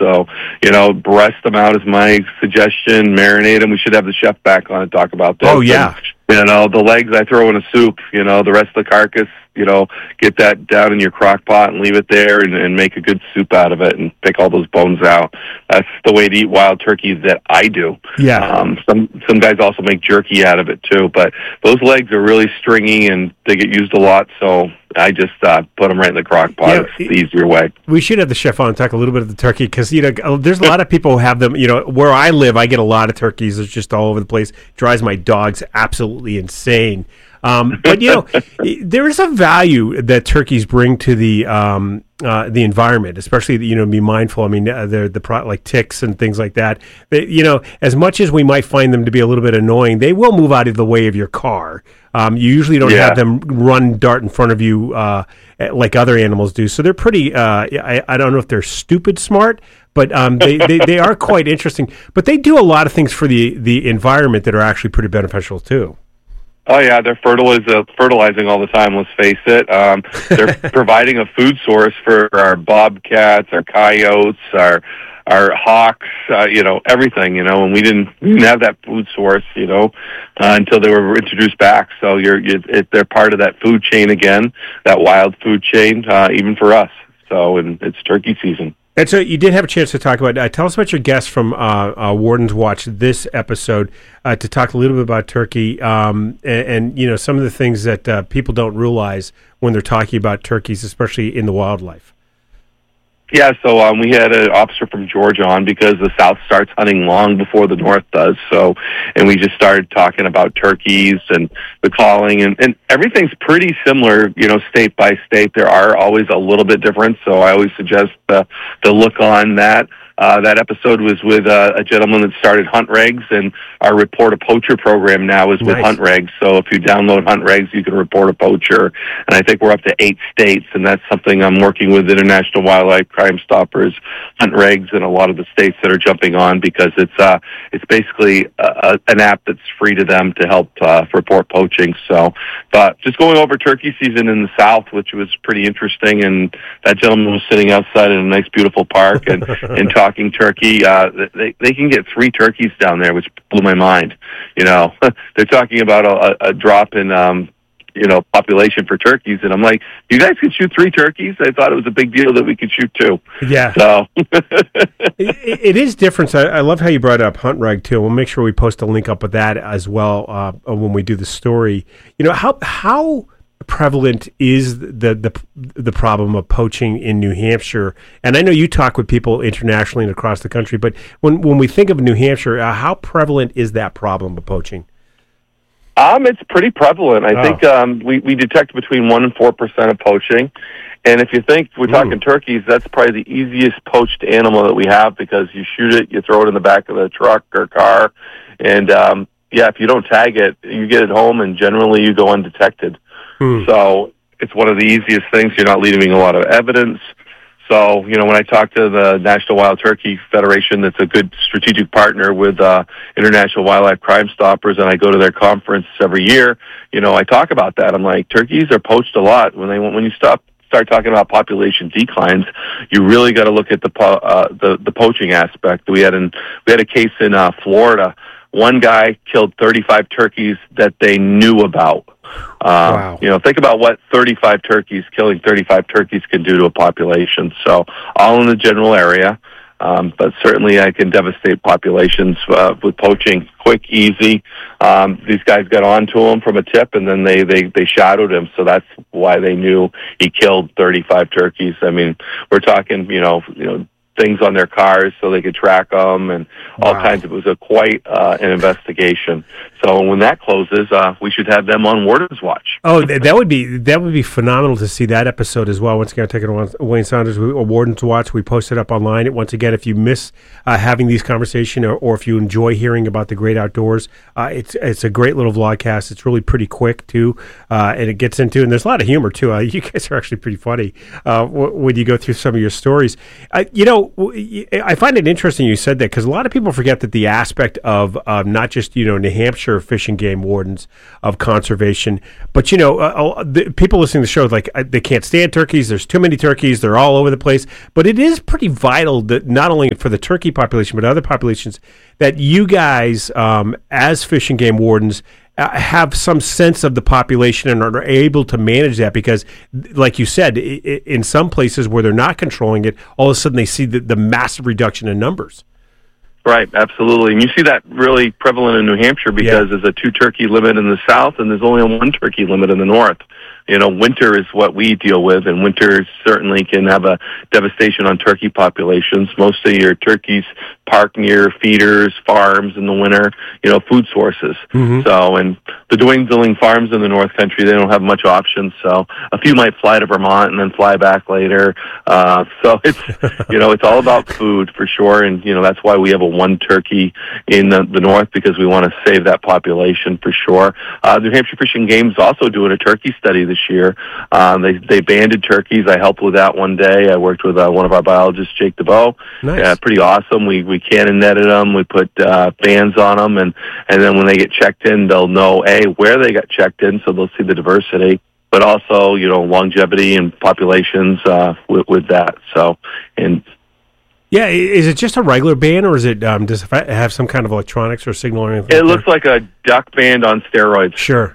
So, breast them out is my suggestion. Marinate them. We should have the chef back on and talk about this. Oh, yeah. And, the legs I throw in a soup. The rest of the carcass, get that down in your crock pot and leave it there and make a good soup out of it and pick all those bones out. That's the way to eat wild turkey that I do. Yeah. Some guys also make jerky out of it too, but those legs are really stringy and they get used a lot, so I just put them right in the crock pot. Yeah, it's the easier way. We should have the chef on and talk a little bit of the turkey because, there's a lot of people who have them. Where I live, I get a lot of turkeys. It's just all over the place. Drives my dogs absolutely insane. But there is a value that turkeys bring to the environment, especially be mindful. I mean, they're like ticks and things like that. As much as we might find them to be a little bit annoying, they will move out of the way of your car. You usually don't have them dart in front of you like other animals do. So they're pretty. I don't know if they're stupid smart, but they are quite interesting. But they do a lot of things for the environment that are actually pretty beneficial too. Oh, yeah, they're fertilizing all the time, let's face it. They're providing a food source for our bobcats, our coyotes, our hawks, everything, and we didn't have that food source, until they were introduced back. So they're part of that food chain again, that wild food chain, even for us. So, and it's turkey season. And so you did have a chance to talk about, tell us about your guest from Warden's Watch this episode, to talk a little bit about turkey and some of the things that people don't realize when they're talking about turkeys, especially in the wildlife. Yeah, so we had an officer from Georgia on because the South starts hunting long before the North does. So, and we just started talking about turkeys and the calling, and everything's pretty similar, state by state. There are always a little bit different, so I always suggest to look on that. That episode was with a gentleman that started Hunt Regs, and our Report a Poacher program now is with Nice. Hunt Regs. So if you download Hunt Regs, you can report a poacher. And I think we're up to 8 states, and that's something I'm working with International Wildlife Crime Stoppers, Hunt Regs, and a lot of the states that are jumping on because it's basically an app that's free to them to help report poaching. So, but just going over turkey season in the South, which was pretty interesting, and that gentleman was sitting outside in a nice, beautiful park and talking turkey. They can get 3 turkeys down there, which blew my mind. They're talking about a drop in population for turkeys, and I'm like, you guys can shoot 3 turkeys? I thought it was a big deal that we could shoot 2. Yeah. So it is different. So I love how you brought up Hunt Reg too. We'll make sure we post a link up with that as well when we do the story. How prevalent is the problem of poaching in New Hampshire? And I know you talk with people internationally and across the country, but when we think of New Hampshire, how prevalent is that problem of poaching? It's pretty prevalent. I think we detect between 1% and 4% of poaching. And if you think we're talking turkeys, that's probably the easiest poached animal that we have because you shoot it, you throw it in the back of the truck or car, and if you don't tag it, you get it home, and generally you go undetected. So it's one of the easiest things. You're not leaving a lot of evidence. So, when I talk to the National Wild Turkey Federation, that's a good strategic partner with International Wildlife Crime Stoppers, and I go to their conference every year, I talk about that. I'm like, turkeys are poached a lot. When you start talking about population declines, you really got to look at the poaching aspect. We had a case in Florida. One guy killed 35 turkeys that they knew about. Wow. Think about what killing 35 turkeys can do to a population. So all in the general area, but certainly I can devastate populations with poaching. Quick, easy. These guys got onto him from a tip, and then they shadowed him. So that's why they knew he killed 35 turkeys. I mean, we're talking, things on their cars so they could track them and all kinds of. It was quite an investigation. So when that closes, we should have them on Warden's Watch. Oh, that would be phenomenal to see that episode as well. Once again, take it on Wayne Saunders, Warden's Watch. We post it up online. Once again, if you miss having these conversations or if you enjoy hearing about the great outdoors, it's a great little vlogcast. It's really pretty quick too, and it gets into, and there's a lot of humor too. You guys are actually pretty funny when you go through some of your stories. I find it interesting you said that, because a lot of people forget that the aspect of not just, New Hampshire Fish and Game wardens of conservation, but, the people listening to the show, like, they can't stand turkeys. There's too many turkeys. They're all over the place. But it is pretty vital that not only for the turkey population, but other populations, that you guys, as Fish and Game wardens, have some sense of the population and are able to manage that, because, like you said, in some places where they're not controlling it, all of a sudden they see the massive reduction in numbers. Right, absolutely. And you see that really prevalent in New Hampshire, because there's a 2 turkey limit in the south and there's only a 1 turkey limit in the north. Winter is what we deal with, and winter certainly can have a devastation on turkey populations. Most of your turkeys park near feeders, farms in the winter, food sources. Mm-hmm. So, and the dwindling farms in the North Country, they don't have much options. So a few might fly to Vermont and then fly back later. So it's, it's all about food for sure. And, that's why we have a 1 turkey in the north, because we want to save that population for sure. New Hampshire Fish and Game is also doing a turkey study this year. They banded turkeys. I helped with that one day. I worked with one of our biologists, Jake DeBow. Nice. Pretty awesome. We cannon netted them. We put bands on them, and then when they get checked in, they'll know where they got checked in, so they'll see the diversity, but also longevity and populations with that. So, and yeah, is it just a regular band, or is it does it have some kind of electronics or signal or anything? It looks like a duck band on steroids. Sure.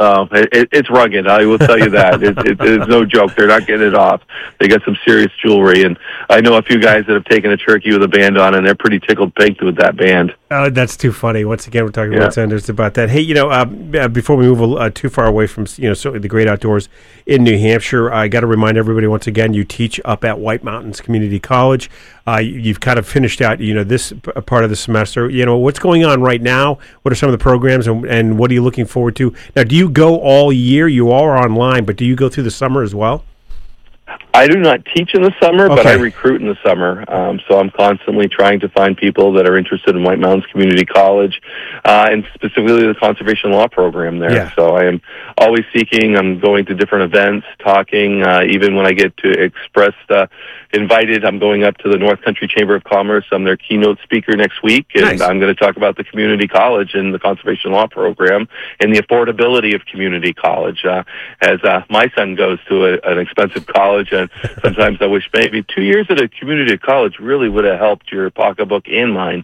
It's rugged. I will tell you that. It's no joke. They're not getting it off. They got some serious jewelry, and I know a few guys that have taken a turkey with a band on, and they're pretty tickled pink with that band. Oh, that's too funny. Once again, we're talking about Sanders about that. Hey, before we move too far away from certainly the great outdoors in New Hampshire, I got to remind everybody once again, you teach up at White Mountains Community College. You've kind of finished out this part of the semester. What's going on right now? What are some of the programs, and what are you looking forward to? Now, do you go all year? You all are online, but do you go through the summer as well? I do not teach in the summer, but I recruit in the summer. So I'm constantly trying to find people that are interested in White Mountains Community College, and specifically the conservation law program there. Yeah. So I am always seeking. I'm going to different events, talking. Even when I get to Express invited, I'm going up to the North Country Chamber of Commerce. I'm their keynote speaker next week, and nice. I'm going to talk about the community college and the conservation law program and the affordability of community college. As my son goes to an expensive college, and sometimes I wish maybe 2 years at a community college really would have helped your pocketbook and mine.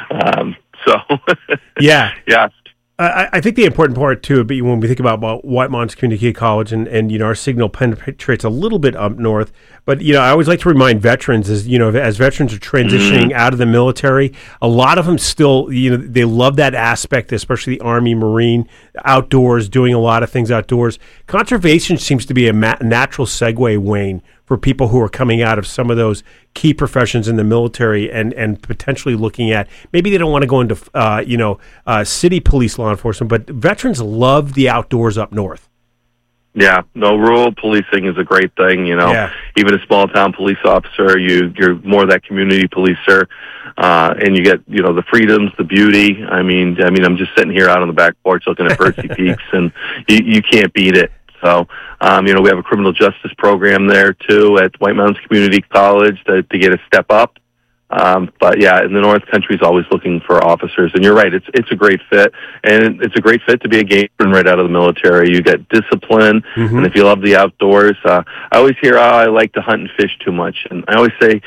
Yeah. Yeah. I think the important part, too, when we think about White Mountains Community College and our signal penetrates a little bit up north, but, I always like to remind veterans, as veterans are transitioning out of the military, a lot of them still, they love that aspect, especially the Army, Marine, outdoors, doing a lot of things outdoors. Conservation seems to be a natural segue, Wayne, for people who are coming out of some of those key professions in the military and potentially looking at, maybe they don't want to go into, city police law enforcement, but veterans love the outdoors up north. Yeah, no, rural policing is a great thing, Yeah. Even a small town police officer, you're more that community policer, and you get, the freedoms, the beauty. I mean, I'm just sitting here out on the back porch looking at Bertzie Peaks, and you can't beat it. So, we have a criminal justice program there, too, at White Mountains Community College to get a step up. But, yeah, in the North Country is always looking for officers. And you're right, it's a great fit. And it's a great fit to be a gameman right out of the military. You get discipline, and if you love the outdoors, I always hear, I like to hunt and fish too much. And I always say,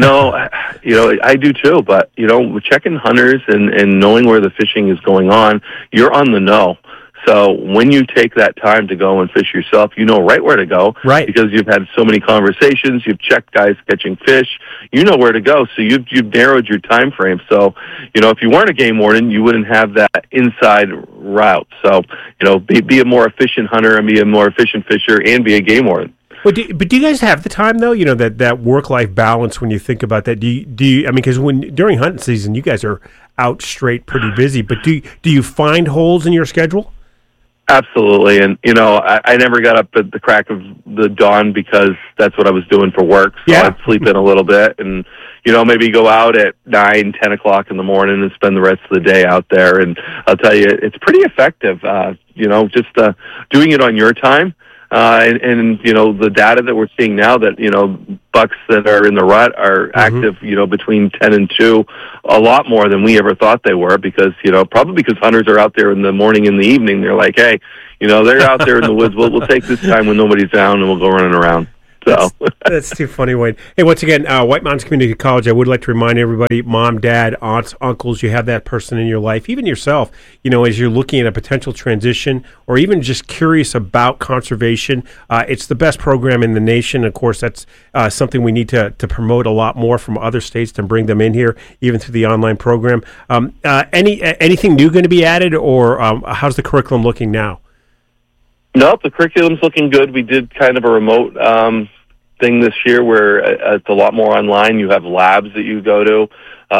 I do too, but, checking hunters and knowing where the fishing is going on, you're on the know. So when you take that time to go and fish yourself, you know right where to go. Right. Because you've had so many conversations, you've checked guys catching fish, you know where to go. So you've narrowed your time frame. So, if you weren't a game warden, you wouldn't have that inside route. So, be a more efficient hunter and be a more efficient fisher and be a game warden. But do you guys have the time, though, that work-life balance when you think about that? Do you because during hunting season, you guys are out straight pretty busy, but do you find holes in your schedule? Absolutely. And, I never got up at the crack of the dawn because that's what I was doing for work. So I'd sleep in a little bit and, maybe go out at 9, 10 o'clock in the morning and spend the rest of the day out there. And I'll tell you, it's pretty effective, just doing it on your time. and the data that we're seeing now that bucks that are in the rut are active between 10 and 2 a lot more than we ever thought they were, because probably because hunters are out there in the morning and the evening. They're like, hey, they're out there in the woods. We'll take this time when nobody's down and we'll go running around. So that's too funny, Wayne. Hey, once again, White Mountains Community College, I would like to remind everybody, mom, dad, aunts, uncles, you have that person in your life, even yourself, as you're looking at a potential transition or even just curious about conservation. It's the best program in the nation. Of course, that's something we need to promote a lot more from other states to bring them in here, even through the online program. Anything new going to be added, or how's the curriculum looking now? Nope, the curriculum's looking good. We did kind of a remote thing this year where it's a lot more online. You have labs that you go to,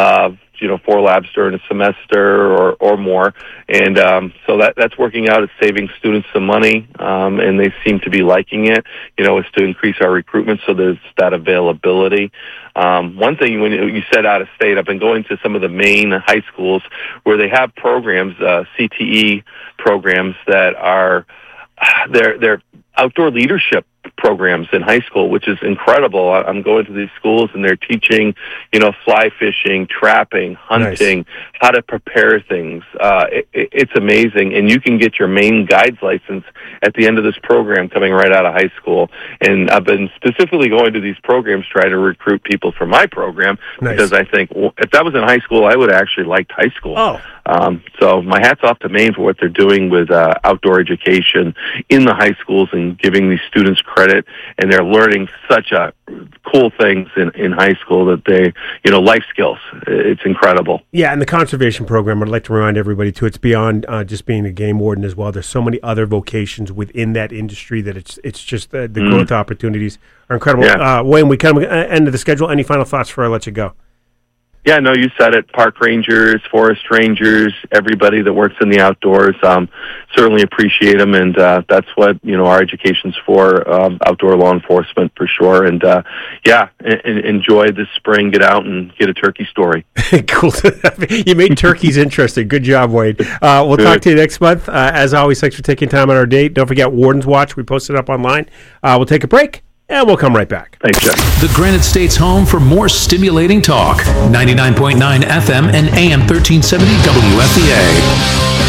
4 labs during a semester or more. And so that's working out. It's saving students some money, and they seem to be liking it. It's to increase our recruitment, so there's that availability. One thing, when you said out of state, I've been going to some of the main high schools where they have programs, CTE programs that are they're outdoor leadership programs in high school, which is incredible. I'm going to these schools and they're teaching, fly fishing, trapping, hunting, how to prepare things. It's amazing. And you can get your Maine guide's license at the end of this program coming right out of high school. And I've been specifically going to these programs trying to recruit people for my program because I think if that was in high school, I would have actually liked high school. Oh. So my hat's off to Maine for what they're doing with outdoor education in the high schools and giving these students credit, and they're learning such cool things in high school that they, life skills. It's incredible. Yeah, and the conservation program, I'd like to remind everybody, too, it's beyond just being a game warden as well. There's so many other vocations within that industry that it's just the growth opportunities are incredible. Yeah. Wayne, we come end of the schedule. Any final thoughts before I let you go? Yeah, no, you said it. Park rangers, forest rangers, everybody that works in the outdoors, certainly appreciate them, and that's what our education's for, outdoor law enforcement for sure. And enjoy this spring. Get out and get a turkey story. Cool. You made turkeys interesting. Good job, Wayne. We'll talk to you next month. As always, thanks for taking time on our date. Don't forget Warden's Watch. We posted up online. We'll take a break. And we'll come right back. Thanks, Jeff. The Granite State's home for more stimulating talk. 99.9 FM and AM 1370 WFEA.